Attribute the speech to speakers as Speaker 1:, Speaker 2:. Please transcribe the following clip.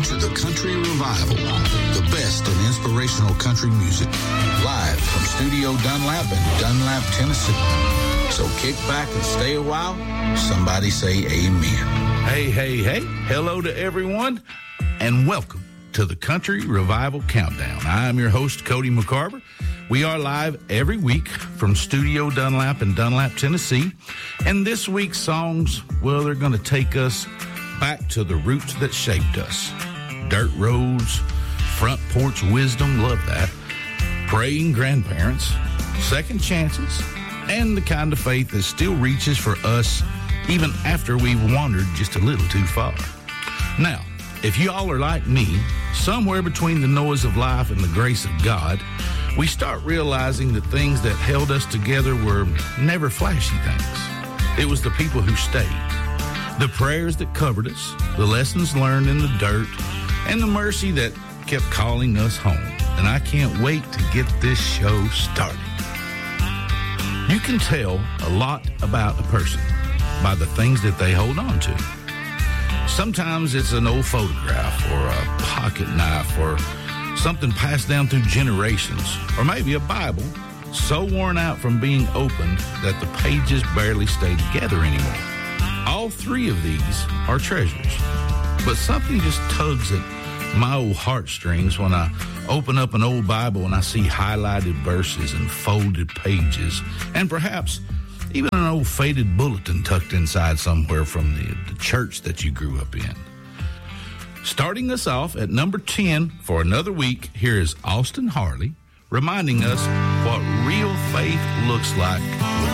Speaker 1: To the Country Revival, the best in inspirational country music, live from Studio Dunlap in Dunlap, Tennessee. So kick back and stay a while. Somebody say amen.
Speaker 2: Hey, hello to everyone, and welcome to the Country Revival Countdown. I'm your host, Cody McCarver. We are live every week from Studio Dunlap in Dunlap, Tennessee, and this week's songs, well, they're going to take us back to the roots that shaped us. Dirt roads, front porch wisdom, love that, praying grandparents, second chances, and the kind of faith that still reaches for us even after we've wandered just a little too far. Now, if you all are like me, somewhere between the noise of life and the grace of God, we start realizing the things that held us together were never flashy things. It was the people who stayed, the prayers that covered us, the lessons learned in the dirt, and the mercy that kept calling us home. And I can't wait to get this show started. You can tell a lot about a person by the things that they hold on to. Sometimes it's an old photograph or a pocket knife or something passed down through generations, or maybe a Bible so worn out from being opened that the pages barely stay together anymore. All three of these are treasures, but something just tugs at my old heartstrings when I open up an old Bible and I see highlighted verses and folded pages, and perhaps even an old faded bulletin tucked inside somewhere from the church that you grew up in. Starting us off at number 10 for another week, here is Austin Harley reminding us what real faith looks like